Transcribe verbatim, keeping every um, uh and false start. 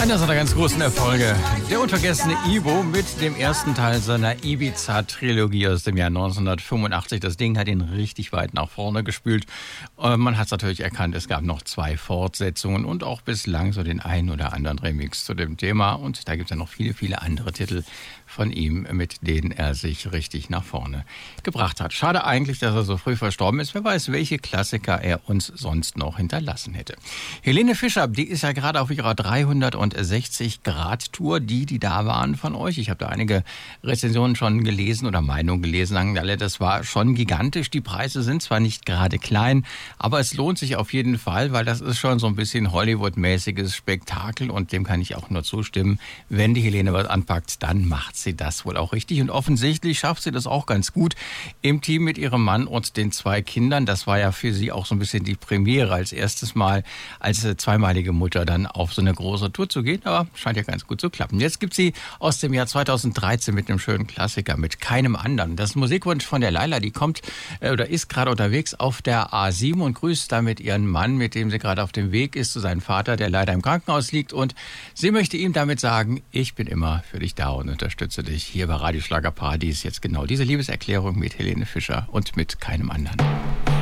Einer seiner ganz großen Erfolge, der unvergessene Ivo mit dem ersten Teil seiner Ibiza-Trilogie aus dem Jahr neunzehnhundertfünfundachtzig. Das Ding hat ihn richtig weit nach vorne gespült. Man hat es natürlich erkannt, es gab noch zwei Fortsetzungen und auch bislang so den einen oder anderen Remix zu dem Thema. Und da gibt es ja noch viele, viele andere Titel von ihm, mit denen er sich richtig nach vorne gebracht hat. Schade eigentlich, dass er so früh verstorben ist. Wer weiß, welche Klassiker er uns sonst noch hinterlassen hätte. Helene Fischer, die ist ja gerade auf ihrer dreihundertsechzig Grad Tour. Die, die da waren von euch, ich habe da einige Rezensionen schon gelesen oder Meinungen gelesen, sagen alle, das war schon gigantisch. Die Preise sind zwar nicht gerade klein, aber es lohnt sich auf jeden Fall, weil das ist schon so ein bisschen Hollywood-mäßiges Spektakel und dem kann ich auch nur zustimmen. Wenn die Helene was anpackt, dann macht sie das wohl auch richtig und offensichtlich schafft sie das auch ganz gut im Team mit ihrem Mann und den zwei Kindern. Das war ja für sie auch so ein bisschen die Premiere, als erstes Mal als zweimalige Mutter dann auf so eine große Tour zu gehen, aber scheint ja ganz gut zu klappen. Jetzt gibt sie aus dem Jahr zweitausenddreizehn mit einem schönen Klassiker, mit keinem anderen. Das Musikwunsch von der Laila, die kommt äh, oder ist gerade unterwegs auf der A sieben und grüßt damit ihren Mann, mit dem sie gerade auf dem Weg ist zu seinem Vater, der leider im Krankenhaus liegt, und sie möchte ihm damit sagen, ich bin immer für dich da und unterstütze dich. Hier bei Radio Schlager Paradies jetzt genau diese Liebeserklärung mit Helene Fischer und mit keinem anderen.